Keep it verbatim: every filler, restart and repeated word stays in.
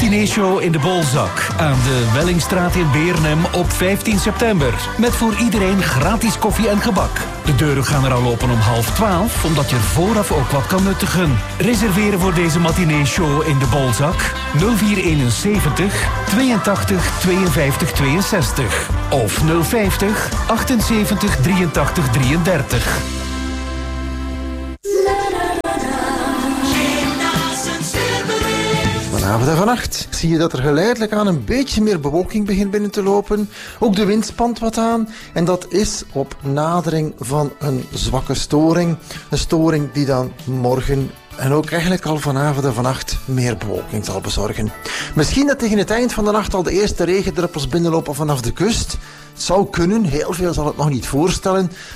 matineeshow in de Bolzak aan de Wellingstraat in Beernem op vijftien september. Met voor iedereen gratis koffie en gebak. De deuren gaan er al open om half twaalf, omdat je er vooraf ook wat kan nuttigen. Reserveren voor deze matineeshow in de Bolzak nul vier eenenzeventig tweeëntachtig tweeënvijftig tweeënzestig of nul vijftig achtenzeventig drieëntachtig drieëndertig. Vanavond en vannacht zie je dat er geleidelijk aan een beetje meer bewolking begint binnen te lopen. Ook de wind spant wat aan. En dat is op nadering van een zwakke storing. Een storing die dan morgen en ook eigenlijk al vanavond en vannacht meer bewolking zal bezorgen. Misschien dat tegen het eind van de nacht al de eerste regendruppels binnenlopen vanaf de kust. Het zou kunnen, heel veel zal het nog niet voorstellen.